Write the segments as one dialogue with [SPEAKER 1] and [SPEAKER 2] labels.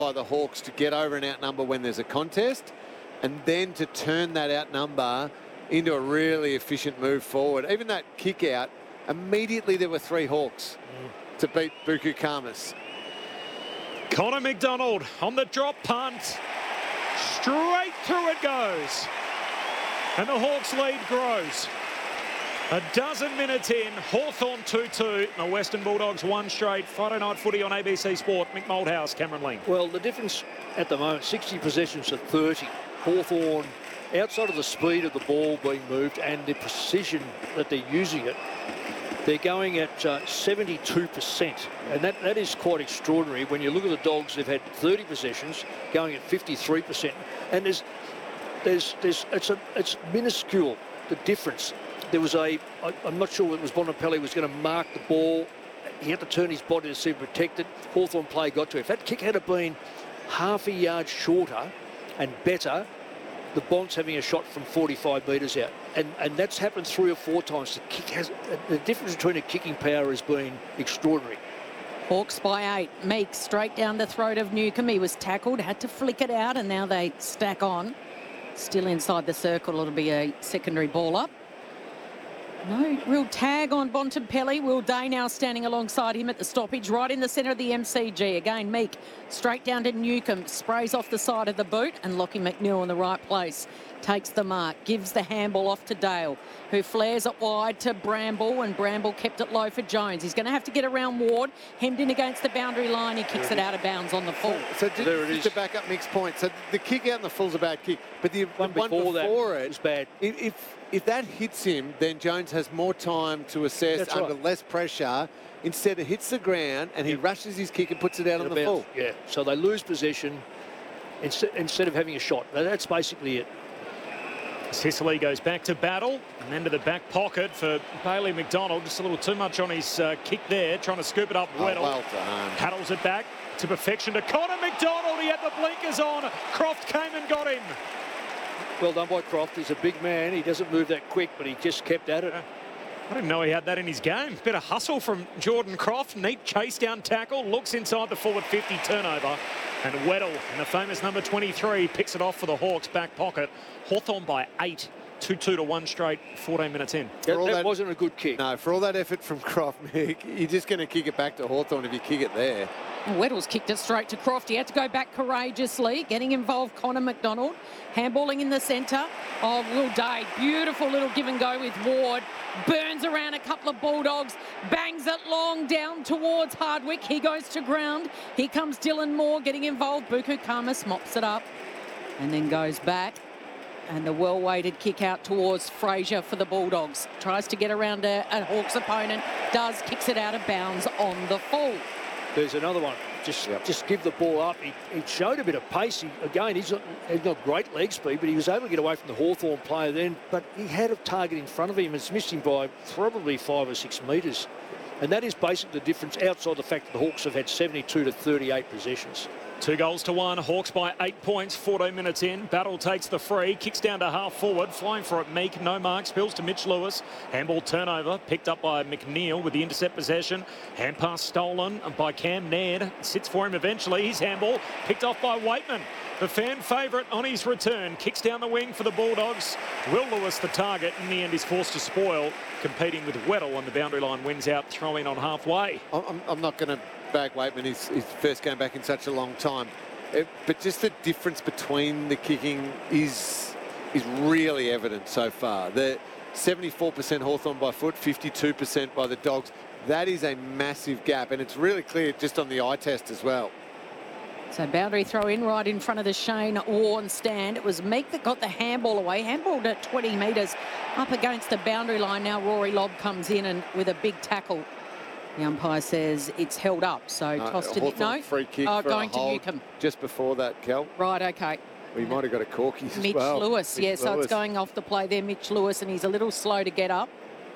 [SPEAKER 1] by the Hawks to get over and outnumber when there's a contest, and then to turn that outnumber into a really efficient move forward. Even that kick out, immediately there were 3 Hawks to beat Buku Khamis.
[SPEAKER 2] Connor McDonald on the drop punt. Straight through it goes. And the Hawks lead grows. A dozen minutes in, Hawthorn 2-2, the Western Bulldogs 1 straight. Friday night footy on ABC Sport. Mick Moldhouse, Cameron Ling.
[SPEAKER 3] Well, the difference at the moment, 60 possessions to 30. Hawthorn, outside of the speed of the ball being moved and the precision that they're using it, they're going at 72%. And that is quite extraordinary. When you look at the Dogs, they've had 30 possessions, going at 53%. And it's minuscule, the difference. There was I'm not sure it was Bontempelli was going to mark the ball. He had to turn his body to see protect it. Hawthorn play got to it. If that kick had been half a yard shorter and better, the Bonds having a shot from 45 metres out. And that's happened 3 or 4 times. The difference between a kicking power has been extraordinary.
[SPEAKER 4] Hawks by 8. Meek straight down the throat of Newcombe. He was tackled, had to flick it out, and now they stack on. Still inside the circle. It'll be a secondary ball up. No real tag on Bontempelli. Will Day now standing alongside him at the stoppage, right in the centre of the MCG. Again, Meek straight down to Newcombe, sprays off the side of the boot, and Lockie McNeil in the right place. Takes the mark, gives the handball off to Dale, who flares it wide to Bramble, and Bramble kept it low for Jones. He's going to have to get around Ward, hemmed in against the boundary line. He kicks it out of bounds on the full.
[SPEAKER 1] So just to back up Mick's point, so the kick out in the full's a bad kick, but the one before it
[SPEAKER 3] is bad.
[SPEAKER 1] If that hits him, then Jones has more time to assess.
[SPEAKER 3] That's
[SPEAKER 1] under
[SPEAKER 3] right.
[SPEAKER 1] less pressure. Instead, it hits the ground and he rushes his kick and puts it out on the full.
[SPEAKER 3] Yeah, so they lose possession instead of having a shot. That's basically it.
[SPEAKER 2] Sicily goes back to battle and then to the back pocket for Bailey McDonald. Just a little too much on his kick there, trying to scoop it up. Weddle
[SPEAKER 1] well done.
[SPEAKER 2] paddles it back to perfection to Connor McDonald. He had the blinkers on. Croft came and got him.
[SPEAKER 3] Well done by Croft. He's a big man. He doesn't move that quick, but he just kept at it.
[SPEAKER 2] I didn't know he had that in his game. Bit of hustle from Jordan Croft. Neat chase down tackle. Looks inside the forward 50 turnover. And Weddle, in the famous number 23, picks it off for the Hawks back pocket. Hawthorn by 8. 2-2 to 1 straight, 14 minutes in.
[SPEAKER 3] That wasn't a good kick.
[SPEAKER 1] No, for all that effort from Croft, Mick, you're just going to kick it back to Hawthorn if you kick it there.
[SPEAKER 4] Weddle's kicked it straight to Croft. He had to go back courageously, getting involved Connor McDonald. Handballing in the centre. Oh, Will Day. Beautiful little give and go with Ward. Burns around a couple of Bulldogs. Bangs it long down towards Hardwick. He goes to ground. Here comes Dylan Moore getting involved. Buku Khamis mops it up and then goes back. And the well-weighted kick out towards Fraser for the Bulldogs. Tries to get around a Hawks opponent. Does, kicks it out of bounds on the full.
[SPEAKER 3] There's another one. Just give the ball up. He showed a bit of pace. He's not great leg speed, but he was able to get away from the Hawthorn player then. But he had a target in front of him. It's missed him by probably 5 or 6 metres. And that is basically the difference outside the fact that the Hawks have had 72 to 38 possessions.
[SPEAKER 2] 2 goals to 1. Hawks by 8 points, 14 minutes in. Battle takes the free, kicks down to half forward, flying for it Meek, no mark, spills to Mitch Lewis. Handball turnover, picked up by McNeil with the intercept possession. Hand pass stolen by Cam Nairn, sits for him eventually. His handball picked off by Waitman. The fan favourite on his return, kicks down the wing for the Bulldogs. Will Lewis the target, in the end is forced to spoil, competing with Weddle on the boundary line, wins out, throw in on halfway.
[SPEAKER 1] I'm not going to bag Waitman, his first game back in such a long time. But just the difference between the kicking is really evident so far. The 74% Hawthorn by foot, 52% by the Dogs. That is a massive gap, and it's really clear just on the eye test as well.
[SPEAKER 4] So boundary throw in right in front of the Shane Warne stand. It was Meek that got the handball away. Handballed at 20 metres up against the boundary line. Now Rory Lobb comes in and with a big tackle. The umpire says it's held up. So tossed to the no.
[SPEAKER 1] Free kick for
[SPEAKER 4] going
[SPEAKER 1] a
[SPEAKER 4] to
[SPEAKER 1] hold
[SPEAKER 4] Newcombe.
[SPEAKER 1] Just before that, Kel.
[SPEAKER 4] Right, okay.
[SPEAKER 1] We might have got a corky as
[SPEAKER 4] Mitch
[SPEAKER 1] well.
[SPEAKER 4] Lewis,
[SPEAKER 1] Mitch
[SPEAKER 4] so
[SPEAKER 1] Lewis.
[SPEAKER 4] it's going off the play there, Mitch Lewis, and he's a little slow to get up.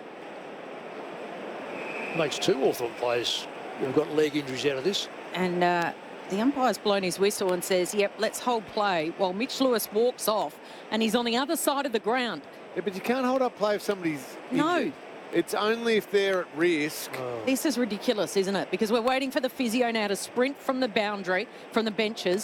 [SPEAKER 3] Makes 2 Hawthorn players who've got leg injuries out of this.
[SPEAKER 4] And the umpire's blown his whistle and says, yep, let's hold play, while Mitch Lewis walks off and he's on the other side of the ground.
[SPEAKER 1] Yeah, but you can't hold up play if somebody's
[SPEAKER 4] No.
[SPEAKER 1] injured. It's only if they're at risk.
[SPEAKER 4] This is ridiculous, isn't it? Because we're waiting for the physio now to sprint from the boundary, from the benches,